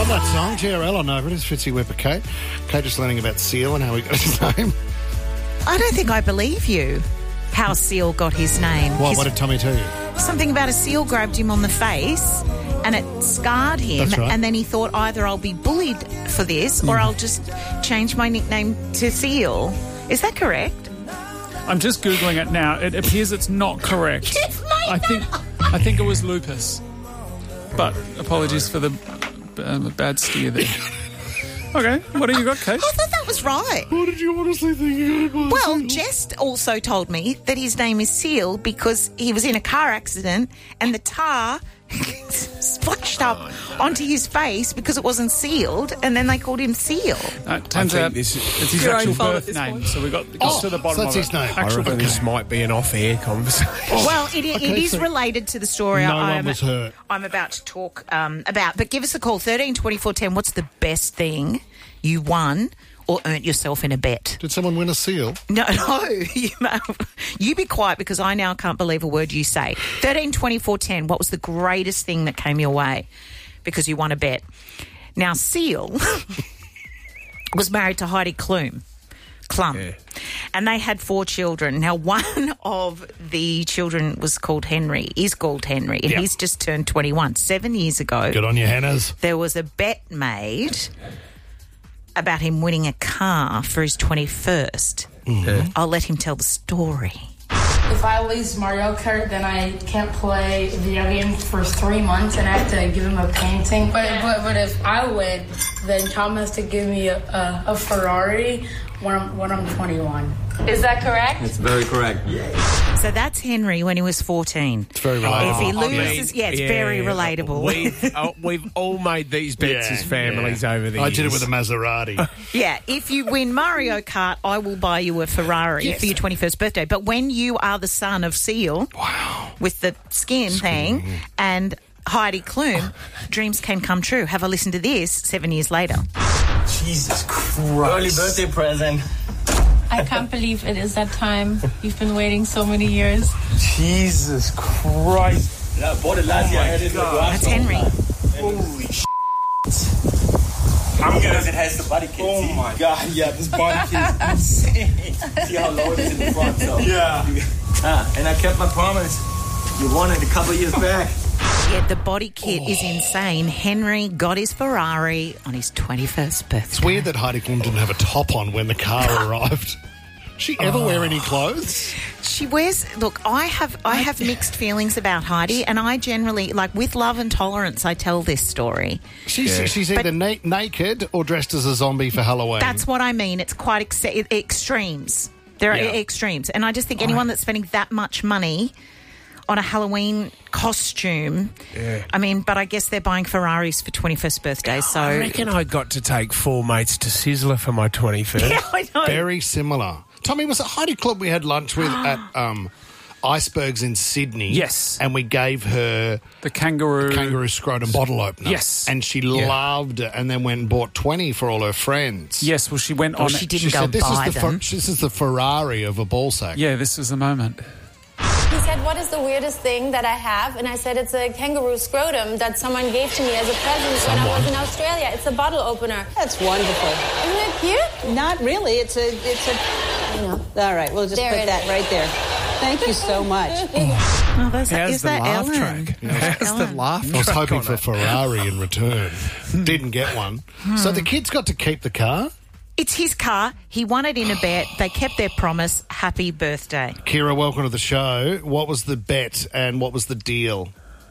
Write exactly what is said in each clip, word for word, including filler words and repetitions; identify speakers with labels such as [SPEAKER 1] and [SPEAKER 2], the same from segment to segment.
[SPEAKER 1] Love that song, G R L on over it. It's Fitzy Whipper Kate. Kate just learning about Seal and how he got his name.
[SPEAKER 2] I don't think I believe you. How Seal got his name.
[SPEAKER 1] What,
[SPEAKER 2] His-
[SPEAKER 1] what did Tommy tell you?
[SPEAKER 2] Something about a seal grabbed him on the face and it scarred him.
[SPEAKER 1] That's right.
[SPEAKER 2] And then he thought either I'll be bullied for this or I'll just change my nickname to Seal. Is that correct?
[SPEAKER 3] I'm just Googling it now. It appears it's not correct.
[SPEAKER 2] It might
[SPEAKER 3] I think I think it was lupus. But apologies for the um, bad steer there. Okay, what do you got, Kate?
[SPEAKER 2] I thought that was right.
[SPEAKER 1] What did you honestly think you got?
[SPEAKER 2] Well, Jess also told me that his name is Seal because he was in a car accident and the tar splashed up onto his face because it wasn't sealed, and then they called him Seal.
[SPEAKER 3] Uh, turns
[SPEAKER 4] I think
[SPEAKER 3] out
[SPEAKER 4] this is-
[SPEAKER 3] it's his
[SPEAKER 5] your own
[SPEAKER 3] actual
[SPEAKER 5] fault at
[SPEAKER 3] birth
[SPEAKER 5] this
[SPEAKER 3] name,
[SPEAKER 5] point.
[SPEAKER 3] so we got, got
[SPEAKER 1] Oh,
[SPEAKER 3] to the bottom
[SPEAKER 1] so that's
[SPEAKER 3] of
[SPEAKER 1] his
[SPEAKER 3] it.
[SPEAKER 1] name.
[SPEAKER 4] I
[SPEAKER 3] Actual
[SPEAKER 4] reckon
[SPEAKER 3] birth
[SPEAKER 4] this
[SPEAKER 3] name.
[SPEAKER 4] might be an off-air conversation.
[SPEAKER 2] Well, it, it
[SPEAKER 1] Okay,
[SPEAKER 2] is
[SPEAKER 1] so
[SPEAKER 2] related to the story
[SPEAKER 1] no one
[SPEAKER 2] I'm,
[SPEAKER 1] was hurt.
[SPEAKER 2] I'm about to talk um, about. But give us a call, thirteen twenty-four ten. What's the best thing you won or earned yourself in a bet?
[SPEAKER 1] Did someone win a seal?
[SPEAKER 2] No, no. You, you be quiet because I now can't believe a word you say. thirteen twenty-four ten. What was the greatest thing that came your way because you won a bet? Now, Seal was married to Heidi Klum. Klum.
[SPEAKER 4] Yeah.
[SPEAKER 2] And they had four children. Now, one of the children was called Henry, is called Henry, and
[SPEAKER 1] Yep.
[SPEAKER 2] he's just turned twenty-one. Seven years ago,
[SPEAKER 1] Good on you, Hannahs.
[SPEAKER 2] there was a bet made about him winning a car for his twenty-first.
[SPEAKER 4] Yeah.
[SPEAKER 2] I'll let him tell the story.
[SPEAKER 6] If I lose Mario Kart, then I can't play video games for three months and I have to give him a painting. But but, but if I win, then Tom has to give me a, a, a Ferrari when I'm, when I'm twenty-one. Is that correct?
[SPEAKER 7] It's very correct.
[SPEAKER 2] So that's Henry when he was fourteen.
[SPEAKER 1] It's very relatable.
[SPEAKER 2] If he
[SPEAKER 4] I mean,
[SPEAKER 2] loses, yeah, it's very relatable.
[SPEAKER 4] We've, oh, we've all made these bets
[SPEAKER 1] Yeah,
[SPEAKER 4] as families
[SPEAKER 1] yeah.
[SPEAKER 4] over the
[SPEAKER 1] I
[SPEAKER 4] years.
[SPEAKER 1] did it with a Maserati.
[SPEAKER 2] Yeah, if you win Mario Kart, I will buy you a Ferrari
[SPEAKER 1] Yes.
[SPEAKER 2] for your twenty-first birthday. But when you are the son of Seal,
[SPEAKER 1] Wow.
[SPEAKER 2] with the skin thing, and Heidi Klum, dreams can come true. Have a listen to this seven years later.
[SPEAKER 7] Jesus Christ. Early birthday present.
[SPEAKER 8] I can't believe it is that time. You've been waiting so many years.
[SPEAKER 7] Jesus Christ. Yeah, I bought it last year. I had it in the garage.
[SPEAKER 2] That's Henry.
[SPEAKER 7] Holy shit. I'm gonna. It has the body kit. Oh see? My god, yeah, this body kit is insane. See how low it is in the front, so. Yeah. Ah, and I kept my promise. You won it a couple of years back.
[SPEAKER 2] Yeah, the body kit is insane. Henry got his Ferrari on his twenty-first birthday.
[SPEAKER 1] It's weird that Heidi Klum didn't have a top on when the car arrived. She ever wear any clothes?
[SPEAKER 2] She wears. Look, I have I have mixed feelings about Heidi, and I generally like with love and tolerance. I tell this story.
[SPEAKER 1] She's
[SPEAKER 4] Yeah.
[SPEAKER 1] she's either na- naked or dressed as a zombie for Halloween.
[SPEAKER 2] That's what I mean. It's quite ex- extremes. There are
[SPEAKER 1] Yeah.
[SPEAKER 2] extremes, and I just think anyone that's spending that much money on a Halloween costume.
[SPEAKER 4] Yeah.
[SPEAKER 2] I mean, but I guess they're buying Ferraris for twenty-first birthdays. So
[SPEAKER 4] I reckon I got to take four mates to Sizzler for my twenty-first.
[SPEAKER 2] yeah, I know.
[SPEAKER 1] very similar. Tommy, was it Heidi Klum we had lunch with at um, Icebergs in Sydney?
[SPEAKER 3] Yes.
[SPEAKER 1] And we gave her
[SPEAKER 3] The kangaroo.
[SPEAKER 1] kangaroo scrotum bottle opener.
[SPEAKER 3] Yes.
[SPEAKER 1] And she
[SPEAKER 4] Yeah.
[SPEAKER 1] loved it and then went and bought twenty for all her friends.
[SPEAKER 3] Yes, well, she went
[SPEAKER 2] Well,
[SPEAKER 3] on.
[SPEAKER 2] she
[SPEAKER 3] it.
[SPEAKER 2] didn't
[SPEAKER 1] She
[SPEAKER 2] go
[SPEAKER 1] said, this
[SPEAKER 2] buy
[SPEAKER 1] is, the
[SPEAKER 2] them.
[SPEAKER 1] Fer- this is the Ferrari of a ball sack.
[SPEAKER 3] Yeah, this was the moment.
[SPEAKER 9] He said, what is the weirdest thing that I have? And I said, it's a kangaroo scrotum that someone gave to me as a present when I was in Australia. It's a bottle opener.
[SPEAKER 5] That's wonderful.
[SPEAKER 9] Isn't it cute?
[SPEAKER 5] Not really. It's a, it's a,
[SPEAKER 9] I know.
[SPEAKER 5] all right, we'll just
[SPEAKER 9] There
[SPEAKER 5] put
[SPEAKER 9] it
[SPEAKER 5] that
[SPEAKER 9] is.
[SPEAKER 5] right there. Thank you so much.
[SPEAKER 2] Oh, there's that,
[SPEAKER 4] How's
[SPEAKER 2] is
[SPEAKER 4] the
[SPEAKER 2] that
[SPEAKER 4] laugh
[SPEAKER 2] Ellen?
[SPEAKER 4] track? How's the
[SPEAKER 2] Ellen.
[SPEAKER 4] laugh
[SPEAKER 1] I was
[SPEAKER 4] track
[SPEAKER 1] hoping
[SPEAKER 4] on
[SPEAKER 1] for a
[SPEAKER 4] it?
[SPEAKER 1] Ferrari in return. Didn't get one. So the kids got to keep the car.
[SPEAKER 2] It's his car. He won it in a bet. They kept their promise. Happy birthday.
[SPEAKER 1] Kira, welcome to the show. What was the bet and what was the deal?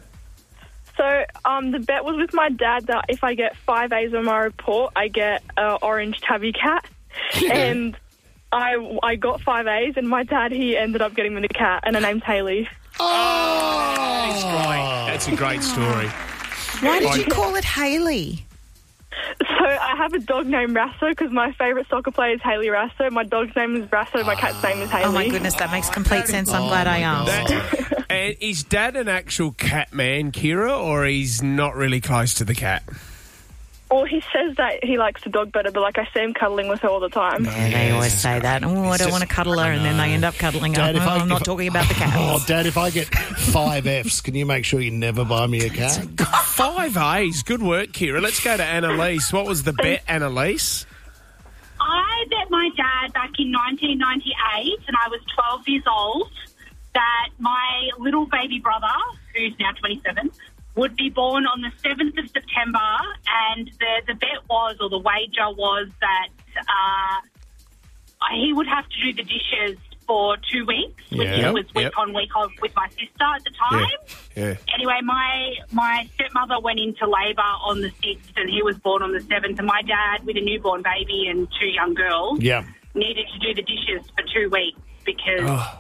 [SPEAKER 10] So um, the bet was with my dad that if I get five A's on my report, I get an orange tabby cat. And I I got five A's, and my dad, he ended up getting me the cat, and her name's Hayley.
[SPEAKER 1] Oh!
[SPEAKER 4] That's great. That's a great story.
[SPEAKER 2] Why did you call it Hayley?
[SPEAKER 10] So I have a dog named Rasso because my favourite soccer player is Hayley Rasso. My dog's name is Rasso. My cat's name is Hayley.
[SPEAKER 2] Oh, my goodness, that makes complete sense. I'm glad I asked.
[SPEAKER 4] That, and is Dad an actual cat man, Kira, or he's not really close to the cat?
[SPEAKER 10] Or he says that he likes the dog better, but like I see him cuddling with her all the time.
[SPEAKER 2] Yeah, they always say that. Oh, I don't want to cuddle her, and then they end up cuddling her.
[SPEAKER 1] Dad, if
[SPEAKER 2] Oh,
[SPEAKER 1] I-
[SPEAKER 2] I'm not
[SPEAKER 1] if-
[SPEAKER 2] talking about the cat.
[SPEAKER 1] Oh, Dad, if I get five Fs, can you make sure you never buy me a cat?
[SPEAKER 4] Five A's. Good work, Kira. Let's go to Annalise. What was the bet, Annalise?
[SPEAKER 11] I bet my dad back in nineteen ninety-eight, and I was twelve years old, that my little baby brother, who's now twenty-seven, would be born on the seventh of September, and the, the bet was, or the wager was, that uh, he would have to do the dishes for two weeks, which
[SPEAKER 4] Yeah.
[SPEAKER 11] was week
[SPEAKER 4] Yep.
[SPEAKER 11] on, week off with my sister at the time.
[SPEAKER 4] Yeah.
[SPEAKER 11] Anyway, my my stepmother went into labour on the sixth, and he was born on the seventh, and my dad, with a newborn baby and two young girls,
[SPEAKER 1] Yeah.
[SPEAKER 11] needed to do the dishes for two weeks because...
[SPEAKER 4] Oh.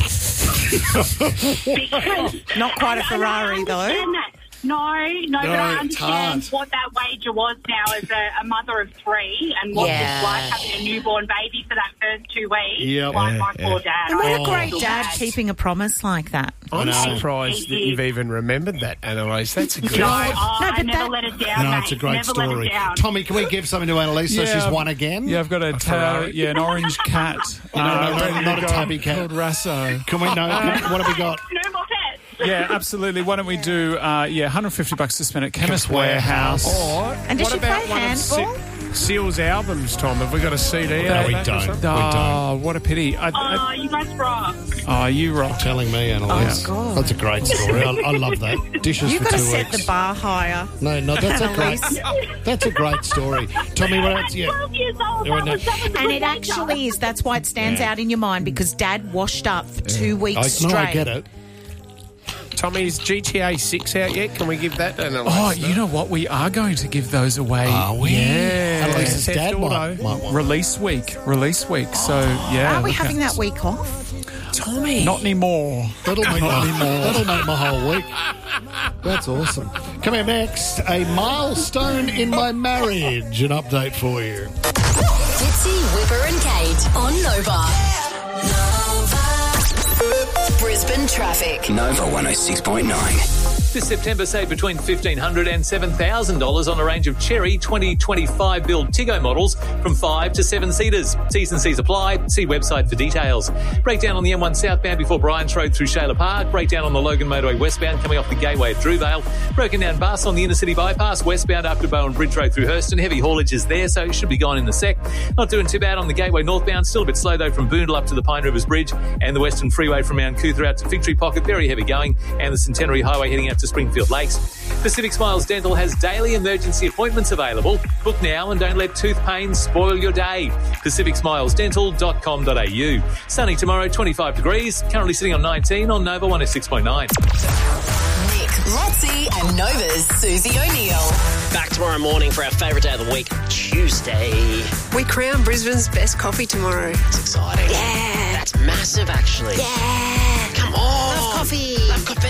[SPEAKER 11] because
[SPEAKER 2] Not quite a
[SPEAKER 11] and- and I
[SPEAKER 2] Ferrari, though.
[SPEAKER 11] understand that. No, no,
[SPEAKER 1] No,
[SPEAKER 11] but I
[SPEAKER 1] it's
[SPEAKER 11] understand
[SPEAKER 1] hard.
[SPEAKER 11] what that wager was now as a, a mother of three and what
[SPEAKER 2] Yeah.
[SPEAKER 11] it's like having a newborn baby for that first two weeks.
[SPEAKER 1] Yep.
[SPEAKER 11] Like
[SPEAKER 4] Yeah,
[SPEAKER 11] my
[SPEAKER 4] yeah.
[SPEAKER 11] poor dad.
[SPEAKER 2] And what
[SPEAKER 11] I
[SPEAKER 2] a great
[SPEAKER 11] feel
[SPEAKER 2] dad
[SPEAKER 11] bad.
[SPEAKER 2] keeping a promise like that.
[SPEAKER 4] I'm
[SPEAKER 1] know.
[SPEAKER 4] surprised that you've even remembered that, Annalise. That's a good
[SPEAKER 11] No,
[SPEAKER 4] one.
[SPEAKER 11] oh,
[SPEAKER 2] No,
[SPEAKER 11] I
[SPEAKER 2] but
[SPEAKER 11] never
[SPEAKER 2] that-
[SPEAKER 11] let it down,
[SPEAKER 1] No,
[SPEAKER 11] mate.
[SPEAKER 1] it's a great
[SPEAKER 11] never
[SPEAKER 1] story.
[SPEAKER 11] Let it down.
[SPEAKER 1] Tommy, can we give something to Annalise so she's
[SPEAKER 3] I've-
[SPEAKER 1] won again?
[SPEAKER 3] Yeah, I've got a, ta-
[SPEAKER 4] Ferrari?
[SPEAKER 3] yeah, an orange cat.
[SPEAKER 1] No, no,
[SPEAKER 3] uh,
[SPEAKER 1] no,
[SPEAKER 3] ready
[SPEAKER 1] not
[SPEAKER 3] to
[SPEAKER 1] a
[SPEAKER 3] go,
[SPEAKER 1] tubby cat.
[SPEAKER 3] called Rasso.
[SPEAKER 1] Can we know? What have we got?
[SPEAKER 11] No more pets.
[SPEAKER 3] Yeah, absolutely. Why don't we do, uh, yeah, one hundred fifty bucks to spend at Chemist Warehouse.
[SPEAKER 4] Or
[SPEAKER 2] And does
[SPEAKER 4] what
[SPEAKER 2] she
[SPEAKER 4] about
[SPEAKER 2] play
[SPEAKER 4] one of
[SPEAKER 2] handball?
[SPEAKER 4] Se- Seal's albums, Tom? Have we got a C D?
[SPEAKER 1] No,
[SPEAKER 4] of
[SPEAKER 1] we
[SPEAKER 4] that or
[SPEAKER 1] don't.
[SPEAKER 4] something?
[SPEAKER 3] Oh, what a pity. I,
[SPEAKER 11] Oh,
[SPEAKER 3] I,
[SPEAKER 11] you guys rock.
[SPEAKER 3] oh, you rock.
[SPEAKER 1] Telling me, Annalise.
[SPEAKER 2] Oh, God.
[SPEAKER 1] That's a great story. I, I love that. Dishes
[SPEAKER 2] You've
[SPEAKER 1] for
[SPEAKER 2] got to
[SPEAKER 1] two
[SPEAKER 2] set
[SPEAKER 1] weeks.
[SPEAKER 2] the bar higher.
[SPEAKER 1] No, no, that's a great.
[SPEAKER 2] Annalise.
[SPEAKER 1] That's a great story. Tommy, what else?
[SPEAKER 11] I'm
[SPEAKER 1] Yeah.
[SPEAKER 11] twelve years old.
[SPEAKER 1] Yeah,
[SPEAKER 11] I
[SPEAKER 1] no.
[SPEAKER 11] was having a
[SPEAKER 2] And
[SPEAKER 11] good
[SPEAKER 2] it
[SPEAKER 11] wager.
[SPEAKER 2] actually is. That's why it stands
[SPEAKER 1] Yeah.
[SPEAKER 2] out in your mind, because Dad washed up for two weeks
[SPEAKER 1] I,
[SPEAKER 2] straight.
[SPEAKER 1] no, I get it.
[SPEAKER 4] Tommy, is G T A six out yet? Can we give that to Annalise?
[SPEAKER 3] Oh, you know what? We are going to give those away.
[SPEAKER 1] Are we?
[SPEAKER 3] Yeah.
[SPEAKER 1] Annalise's
[SPEAKER 4] Theft
[SPEAKER 1] dad
[SPEAKER 4] Auto.
[SPEAKER 1] might, might want.
[SPEAKER 3] Release week. Release week. So, yeah.
[SPEAKER 2] Are we
[SPEAKER 3] look
[SPEAKER 2] having
[SPEAKER 3] out.
[SPEAKER 2] that week off?
[SPEAKER 4] Tommy.
[SPEAKER 3] Not anymore.
[SPEAKER 1] That'll make, my, that'll make my whole week. That's awesome. Coming up next, a milestone in my marriage. An update for you.
[SPEAKER 12] Fitzy, Whipper and Kate on Nova. Nova. Brisbane traffic.
[SPEAKER 13] Nova one oh six point nine.
[SPEAKER 14] This September, save between fifteen hundred dollars and seven thousand dollars on a range of Cherry twenty twenty-five build Tiggo models from five to seven seaters. T's and C's apply. See website for details. Breakdown on the M one southbound before Bryant's Road through Shayla Park. Breakdown on the Logan Motorway westbound coming off the Gateway at Drewvale. Broken down bus on the inner city bypass westbound up to Bowen Bridge Road through Hurston. Heavy haulage is there, so it should be gone in a sec. Not doing too bad on the Gateway northbound. Still a bit slow though from Boondall up to the Pine Rivers Bridge and the Western Freeway from Mount Cootha out to Victory Pocket. Very heavy going. And the Centenary Highway heading out to Springfield Lakes. Pacific Smiles Dental has daily emergency appointments available. Book now and don't let tooth pain spoil your day. pacific smiles dental dot com dot a u. Sunny tomorrow, twenty-five degrees. Currently sitting on nineteen on Nova one oh six point nine.
[SPEAKER 12] Nick, Lotzi and Nova's Susie O'Neill.
[SPEAKER 15] Back tomorrow morning for our favourite day of the week, Tuesday.
[SPEAKER 16] We crown Brisbane's best coffee tomorrow.
[SPEAKER 15] That's exciting.
[SPEAKER 16] Yeah.
[SPEAKER 15] That's massive, actually.
[SPEAKER 16] Yeah.
[SPEAKER 15] Come on.
[SPEAKER 16] Love coffee.
[SPEAKER 15] Love coffee.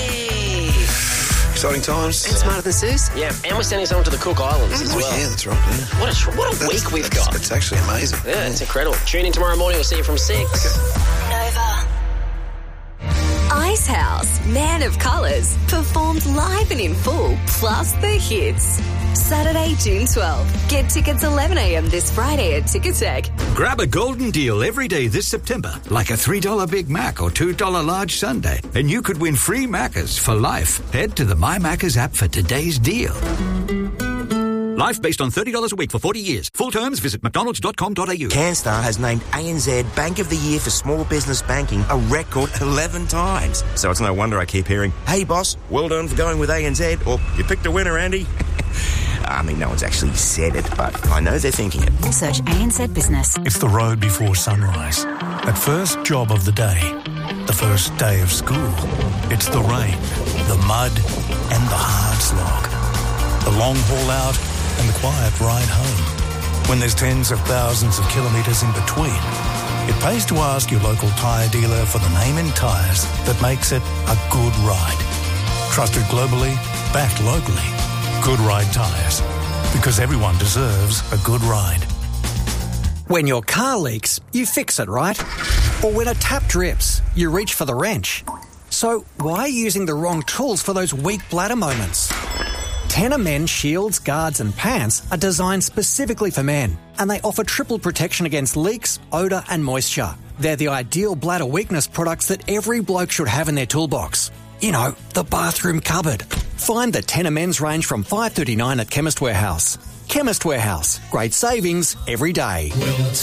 [SPEAKER 17] Exciting times.
[SPEAKER 16] And smarter than Suze.
[SPEAKER 15] Yeah, and we're sending someone to the Cook Islands as
[SPEAKER 17] Oh,
[SPEAKER 15] well.
[SPEAKER 17] yeah, that's right. Yeah.
[SPEAKER 15] What a, what a
[SPEAKER 17] That's-
[SPEAKER 15] week we've
[SPEAKER 17] that's-
[SPEAKER 15] got.
[SPEAKER 17] It's actually amazing.
[SPEAKER 15] Yeah, it's incredible. Tune in tomorrow morning. We'll see you from six.
[SPEAKER 12] Nova. Ice House, Man of Colours, performed live and in full, plus the hits. Saturday, June twelfth. Get tickets eleven a.m. this Friday at Ticketek.
[SPEAKER 18] Grab a golden deal every day this September, like a three dollar Big Mac or two dollar large sundae, and you could win free Maccas for life. Head to the My Maccas app for today's deal. Life based on thirty dollars a week for forty years. Full terms, visit mcdonalds dot com dot a u.
[SPEAKER 19] CanStar has named A N Z Bank of the Year for Small Business Banking a record eleven times. So it's no wonder I keep hearing, hey boss, well done for going with A N Z, or you picked a winner, Andy. I mean, no one's actually said it, but I know they're thinking it.
[SPEAKER 12] Search A N Z Business.
[SPEAKER 20] It's the road before sunrise. That first job of the day. The first day of school. It's the rain, the mud, and the hard slog. The long haul out and the quiet ride home. When there's tens of thousands of kilometres in between, it pays to ask your local tyre dealer for the name in tyres that makes it a good ride. Trusted globally, backed locally. Good Ride Tyres. Because everyone deserves a good ride.
[SPEAKER 21] When your car leaks, you fix it, right? Or when a tap drips, you reach for the wrench. So why are you using the wrong tools for those weak bladder moments? Tenor men's shields, guards and pants are designed specifically for men, and they offer triple protection against leaks, odour and moisture. They're the ideal bladder weakness products that every bloke should have in their toolbox. You know, the bathroom cupboard. Find the Tenor men's range from five dollars thirty-nine at Chemist Warehouse. Chemist Warehouse. Great savings every day.